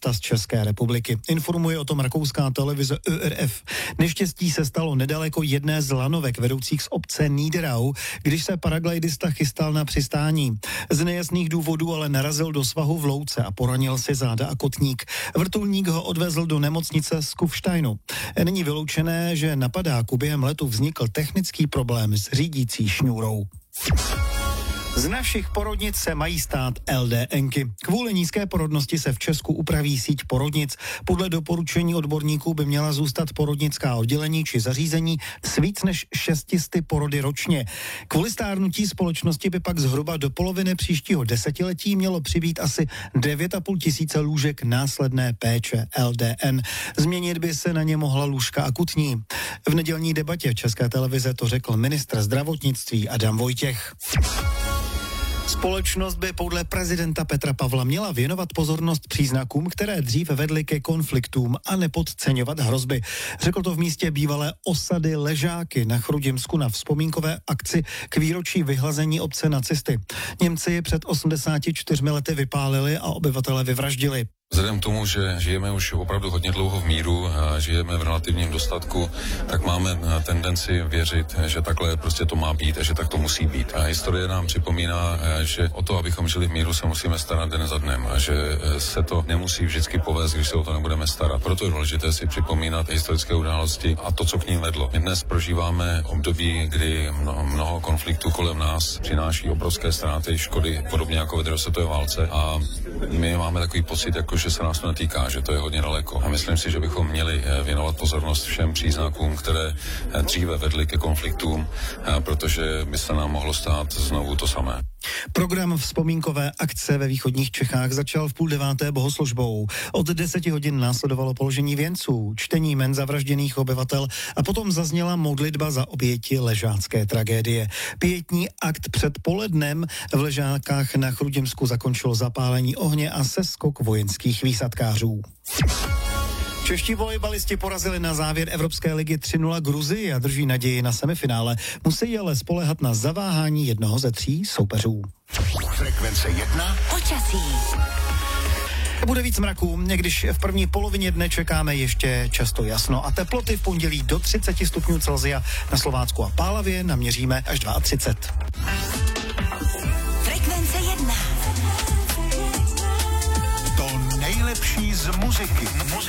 města z České republiky. Informuje o tom rakouská televize ORF. Neštěstí se stalo nedaleko jedné z lanovek vedoucích z obce Niederau, když se paraglidista chystal na přistání. Z nejasných důvodů ale narazil do svahu v louce a poranil si záda a kotník. Vrtulník ho odvezl do nemocnice z Kufsteinu. Není vyloučené, že na padáku během letu vznikl technický problém s řídící šňůrou. Z našich porodnic se mají stát LDNky. Kvůli nízké porodnosti se v Česku upraví síť porodnic. Podle doporučení odborníků by měla zůstat porodnická oddělení či zařízení s víc než 600 porody ročně. Kvůli stárnutí společnosti by pak zhruba do poloviny příštího desetiletí mělo přibýt asi 9,5 tisíce lůžek následné péče LDN. Změnit by se na ně mohla lůžka akutní. V nedělní debatě České televize to řekl ministr zdravotnictví Adam Vojtěch. Společnost by podle prezidenta Petra Pavla měla věnovat pozornost příznakům, které dřív vedly ke konfliktům a nepodceňovat hrozby. Řekl to v místě bývalé osady Ležáky na Chrudimsku na vzpomínkové akci k výročí vyhlazení obce nacisty. Němci ji před 84 lety vypálili a obyvatele vyvraždili. Vzhledem k tomu, že žijeme už opravdu hodně dlouho v míru a žijeme v relativním dostatku, tak máme tendenci věřit, že takhle prostě to má být a že tak to musí být. A historie nám připomíná, že o to, abychom žili v míru, se musíme starat den za dnem a že se to nemusí vždycky povést, když se o to nebudeme starat. Proto je důležité si připomínat historické události a to, co k ním vedlo. My dnes prožíváme období, kdy mnoho konfliktů kolem nás přináší obrovské ztráty, škody, podobně jako ve druhé světové válce, a my máme takový pocit, že se nás to netýká, že to je hodně daleko. A myslím si, že bychom měli věnovat pozornost všem příznakům, které dříve vedly ke konfliktům, protože by se nám mohlo stát znovu to samé. Program vzpomínkové akce ve východních Čechách začal v 8:30 bohoslužbou. Od 10 hodin následovalo položení věnců, čtení jmen zavražděných obyvatel a potom zazněla modlitba za oběti ležácké tragédie. Pietní akt před polednem v Ležákách na Chrudimsku zakončilo zapálení ohně a seskok vojenských výsadkářů. Čeští volejbalisti porazili na závěr Evropské ligy 3-0 Gruzii a drží naději na semifinále. Musí ale spoléhat na zaváhání jednoho ze 3 soupeřů. Frekvence 1. Počasí. Bude víc mraků, když v první polovině dne čekáme ještě často jasno a teploty v pondělí do 30 stupňů Celsia na Slovácku a Pálavě naměříme až 32. Frekvence 1. To nejlepší z muziky.